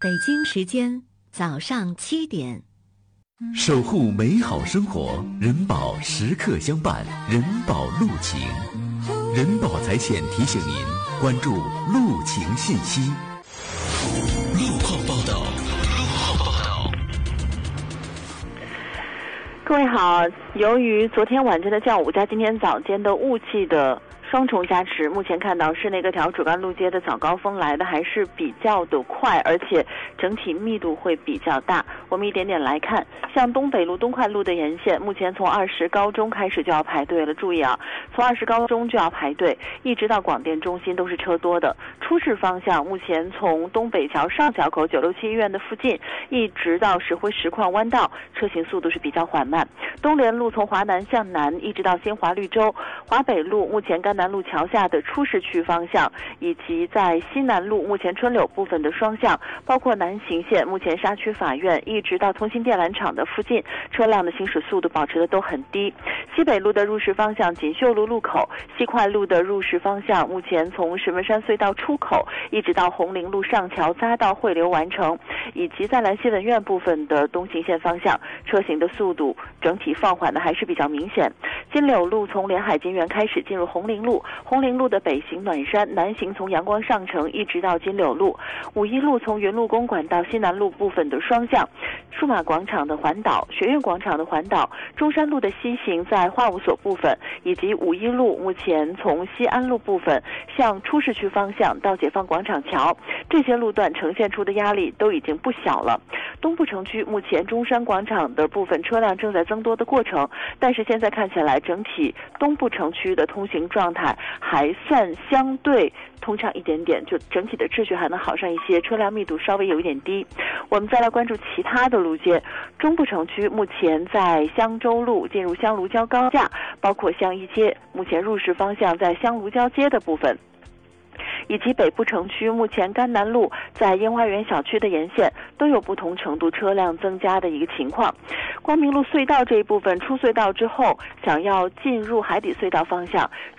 北京时间早上7点。 守护美好生活，人保时刻相伴，人保路情，人保财险提醒您关注路情信息。路况报道。 各位好，由于昨天晚间的降雨加今天早间的雾气的双重加持，目前看到市内各条主干路街的早高峰来的还是比较的快，而且整体密度会比较大。我们一点点来看，像东北路、东快路的沿线，目前从20高中开始就要排队了。注意啊，从20高中就要排队，一直到广电中心都是车多的。出市方向，目前从东北桥上桥口967医院的附近，一直到石灰石矿弯道，车行速度是比较缓慢。东联路从华南向南，一直到新华绿洲。华北路目前甘南路桥下的出市区方向，以及在西南路目前春柳部分的双向，包括南行线目前沙区法院一直到通信电缆厂的附近，车辆的行驶速度保持的都很低。西北路的入市方向，锦绣路路口，西快路的入市方向，目前从石门山隧道出口一直到红陵路上桥匝道汇流完成，以及在兰溪文苑部分的东行线方向，车行的速度整体放缓的还是比较明显。金柳路从连海金源开始进入红陵路，红陵路的北行暖山，南行从阳光上城一直到金柳路，五一路从云路公馆到西南路部分的双向，数码广场的环岛，学院广场的环岛，中山路的西行在化物所部分，以及五一路目前从西安路部分向出市区方向到解放广场桥，这些路段呈现出的压力都已经不小了。东部城区目前中山广场的部分车辆正在增多的过程，但是现在看起来整体东部城区的通行状态还算相对通畅一点点，就整体的秩序还能好上一些，车辆密度稍微有一点低。我们再来关注其他的路街，中部城区目前在香洲路进入香炉礁高架，包括香一街，目前入市方向在香炉礁街的部分，以及北部城区目前甘南路在樱花园小区的沿线都有不同程度车辆增加的一个情况。光明路隧道这一部分出隧道之后，想要进入海底隧道方向